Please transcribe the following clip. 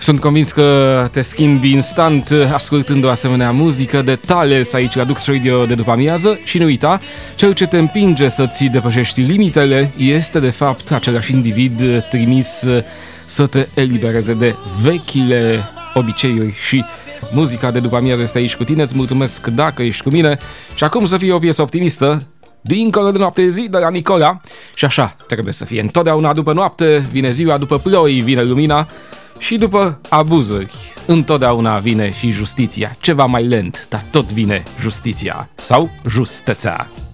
Sunt convins că te schimbi instant ascultând o asemenea muzică de Thales aici la Dux Radio de după amiază și nu uita, cel ce te împinge să-ți depășești limitele este de fapt același individ trimis să te elibereze de vechile obiceiuri și muzica de după amiază este aici cu tine. Îți mulțumesc dacă ești cu mine și acum să fie o piesă optimistă. Dincolo de noapte zi de la Nicola. Și așa trebuie să fie. Întotdeauna după noapte vine ziua, după ploi vine lumina și după abuzuri întotdeauna vine și justiția. Ceva mai lent, dar tot vine justiția sau justeța.